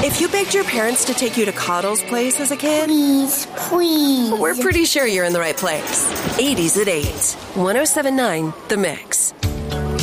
If you begged your parents to take you to Coddle's place as a kid, Please. we're pretty sure you're in the right place. 80s at 8. 107.9 The Mix.